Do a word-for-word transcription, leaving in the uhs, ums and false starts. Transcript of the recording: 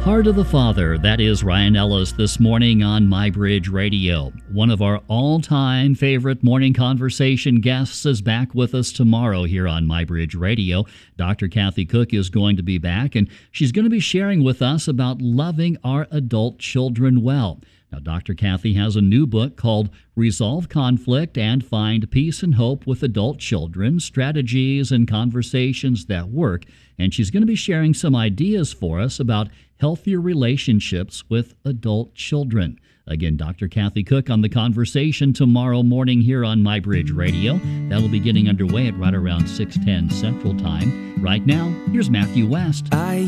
Heart of the Father, that is Ryan Ellis this morning on MyBridge Radio. One of our all-time favorite morning conversation guests is back with us tomorrow here on MyBridge Radio. Doctor Kathy Cook is going to be back, and she's going to be sharing with us about loving our adult children well. Now, Doctor Kathy has a new book called Resolve Conflict and Find Peace and Hope with Adult Children, Strategies and Conversations That Work. And she's going to be sharing some ideas for us about healthier relationships with adult children. Again, Doctor Kathy Cook on The Conversation tomorrow morning here on MyBridge Radio. That'll be getting underway at right around six ten Central Time. Right now, here's Matthew West. I